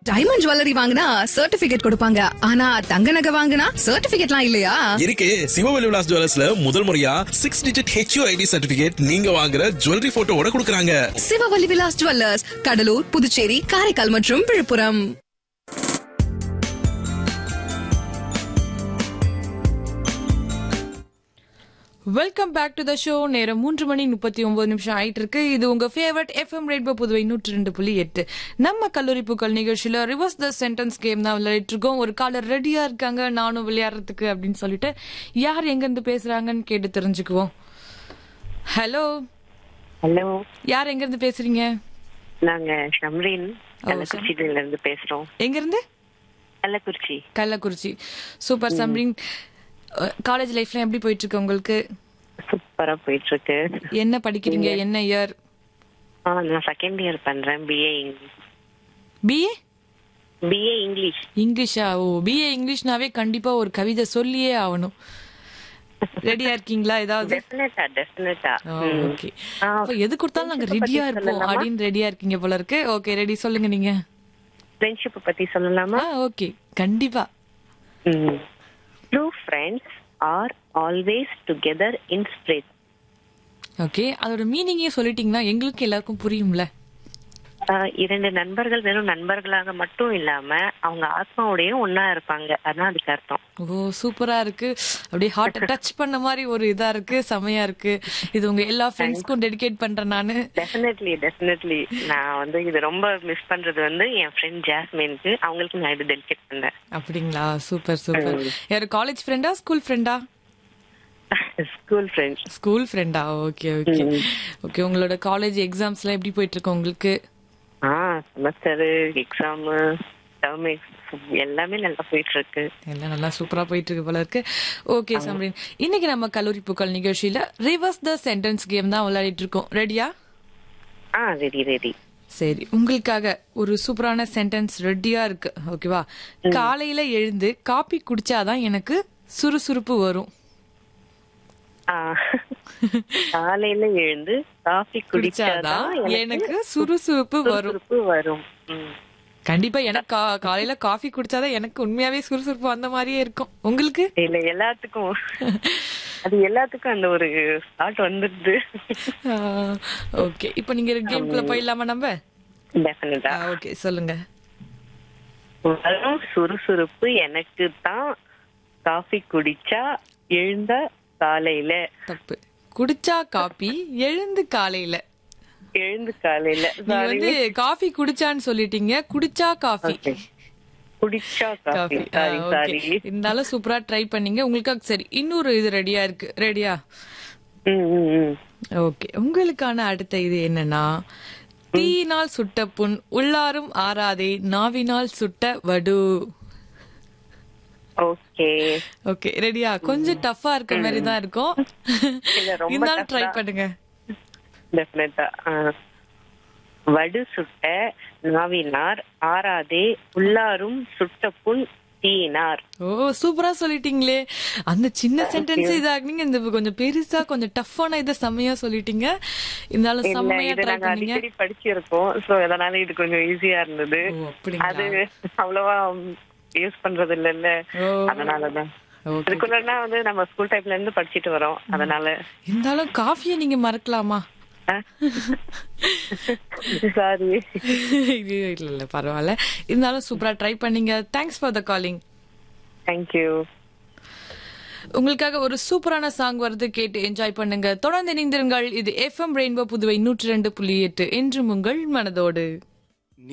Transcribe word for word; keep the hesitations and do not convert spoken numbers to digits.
Diamond jewellery வாங்கினா certificate கொடுப்பாங்க, ஆனா தங்க நகை வாங்கினா சர்டிபிகேட்லாம் இல்லையா? இருக்கு. சிவவெளி விலாஸ் ஜுவல்லர்ஸ்ல முதல் முறையா சிக்ஸ் டிஜிட் ஹெச்யூஐடி சர்டிபிகேட் நீங்க வாங்குற ஜுவல்லரி போட்டோவோட கொடுக்கறாங்க. சிவவெளி விலாஸ் ஜுவல்லர்ஸ், கடலூர், புதுச்சேரி, காரைக்கால் மற்றும் Villupuram. Welcome back to the show. நேரம் மூன்று மணி முப்பத்தி ஒன்பது நிமிஷம் ஆயிட்டு இருக்கு. இது உங்க ஃபேவரட் எஃப்எம் ரெயின்போ புதுவை நூற்றி ரெண்டு புள்ளி எட்டு. நம்ம கல்லூரி பூக்கள் நிகழ்ச்சியில ரிவர்ஸ் த சென்டென்ஸ் கேம் தான் விளையாடிட்டு இருக்கோம். ஒரு காலர் ரெடியா இருக்காங்க நானும் விளையாடுறதுக்கு அப்படின்னு சொல்லிட்டு. யார் எங்க இருந்து பேசுறாங்கன்னு கேட்டு தெரிஞ்சுக்குவோம். ஹலோ ஹலோ, யார் எங்க இருந்து பேசுறீங்க? நாங்க ஷம்ரீன் கள்ளக்குறிச்சியில இருந்து பேசுறோம். எங்க இருந்து? கள்ளக்குறிச்சி. கள்ளக்குறிச்சி. சூப்பர் சம்ரீன். காலேஜ் லைஃப்ல எப்படி போயிட்டு இருக்கு உங்களுக்கு? சூப்பரா போயிட்டு இருக்கு. என்ன படிக்கிறீங்க? என்ன இயர்? நான் செகண்ட் இயர் பண்றேன். BA English. BA BA English. இங்கிலீஷா? ஓ, பிஏ இங்கிலீஷ்னாவே கண்டிப்பா ஒரு கவிதை சொல்லியே ஆகணும். ரெடியா இருக்கீங்களா? ஏதாவது? டெஃபினட்டா டெஃபினட்டா. ஓகே. அப்ப எது கொடுத்தாலும் நாங்க ரெடியா இருப்போம் அப்படின்னு ரெடியா இருக்கீங்க போல இருக்கு. Okay, ready. சொல்லுங்க நீங்க. ஃப்ரெண்ட்ஷிப் பத்தி சொல்லலாமா? ஓகே, கண்டிப்பா. True friends are always together in spirit. Okay, அதோட மீனிங்கே சொல்லிட்டீங்கன்னா எங்களுக்கு எல்லாருக்கும் புரியும்ல. இரண்டு நண்பர்கள் வெறும் நண்பர்களாக மட்டும் இல்லாம அவங்க ஆத்மாவோடயும் ஒன்னா இருப்பாங்க, அதான் அதுக்கு அர்த்தம். ஓ, சூப்பரா இருக்கு. அப்படியே ஹார்ட் டச் பண்ண மாதிரி ஒரு இதா இருக்கு. செமையா இருக்கு. இது உங்க எல்லா ஃப்ரெண்ட்ஸ்க்கும் டெடிகேட் பண்றேன் நானு. Definitely definitely. நான் வந்து இது ரொம்ப மிஸ் பண்றது வந்து என் ஃப்ரெண்ட் ஜாஸ்மினுக்கு, அவங்களுக்கு நான் இது டெடிகேட் பண்றேன். அப்படிங்களா? Super super. யாரு, காலேஜ் ஃப்ரெண்டா ஸ்கூல் ஃப்ரெண்டா? School friend. ஸ்கூல் ஃப்ரெண்டா? Okay okay okay. உங்களோட காலேஜ் எக்ஸாம்ஸ்லாம் எப்படி போயிட்டு இருக்கு உங்களுக்கு? ஆ, செமஸ்டர் எக்ஸாம், டர்ம் எல்லாமே நல்லா போயிட்டு இருக்கு. எல்லாம் நல்லா சூப்பரா போயிட்டு இருக்கு போல இருக்கு. ஓகே சம்ரீன், இன்னைக்கு நம்ம கல்லூரி பூக்கள் நிகழ்ச்சியில ரிவர்ஸ் த சென்டென்ஸ் கேம் தான் விளையாடிட்டு இருக்கோம். ரெடியா? ஆ, ரெடி ரெடி. சரி, உங்களுக்காக ஒரு சூப்பரான சென்டென்ஸ் ரெடியா இருக்கு. ஓகேவா? காலையில எழுந்து காபி குடிச்சாதான் எனக்கு சுறுசுறுப்பு வரும். காலையில எழுந்து காபி குடிச்சாதான் எனக்கு சுறுசுறுப்பு வரும் வரும் கண்டிப்பா. எனக்கு காலையில காஃபி குடிச்சாதான் எனக்கு உண்மையாவே சுறுசுறுப்பு அந்த மாதிரியே இருக்கும். உங்களுக்கு? இல்ல, எல்லாத்துக்கும் அது எல்லாத்துக்கும் அந்த ஒரு தாட் வந்துருது. ஓகே, இப்போ நீங்க கேம்குள்ள போயிடலாமா நம்ம? டெஃபினட்டா. ஓகே, சொல்லுங்க. வரும் சுறுசுறுப்பு எனக்கு தான் காஃபி குடிச்சா எழுந்த காலையில. தப்பு. குடிச்சா காபி, எழுந்து காலையில. எழுந்து காலையில. நீ வந்து காஃபி குடிச்சான்னு சொல்லிட்டீங்க. குடிச்சா காஃபி. குடிச்சா காஃபி. சாரி. இருந்தாலும் சூப்பரா ட்ரை பண்ணீங்க. உங்களுக்காக சரி இன்னொரு இது ரெடியா இருக்கு. ரெடியா? ஓகே, உங்களுக்கான அடுத்த இது என்னன்னா, தீயினால் சுட்ட புண் உள்ளாரும் ஆறாதே, நாவினால் சுட்ட வடு. ஓகே ஓகே, ரெடியா? கொஞ்சம் டஃபா இருக்க மாதிரி தான் இருக்கும். இருந்தாலும் ட்ரை பண்ணுங்க. டெஃபினட்டா. வடு சுட்ட நாவினார் ஆறாதே, உள்ளாரும் சுட்ட புண் தீயினார். ஓ, சூப்பரா சொல்லிட்டீங்களே. அந்த சின்ன சென்டென்ஸ் இதாக்குனீங்க, இந்த கொஞ்சம் பெருசா கொஞ்சம் டஃப்பான இதை செம்மையா சொல்லிட்டீங்க. இருந்தாலும் செம்மையா ட்ரை பண்ணீங்க. படிச்சிருக்கோம், சோ அதனால இது கொஞ்சம் ஈஸியா இருந்தது. அது அவ்வளவா யூஸ் பண்றது இல்ல, அதனாலதான். இதுக்குள்ளனா வந்து நம்ம ஸ்கூல் டைப்ல இருந்து படிச்சிட்டு வரோம், அதனால. இருந்தாலும் காஃபியை நீங்க மறக்கலாமா? சாரி. இல்ல இல்ல, பரவாயில்ல. இருந்தாலும் சூப்பரா ட்ரை பண்ணீங்க. Thanks for the calling. Thank you. உங்களுக்காக ஒரு சூப்பரான சாங் வருது, கேட்டு என்ஜாய் பண்ணுங்க. தொடர்ந்து இணைந்திருங்கள். இது எஃப்எம் ரெயின்போ புதுவை நூற்றி ரெண்டு புள்ளி எட்டு. என்றும் உங்கள் மனதோடு.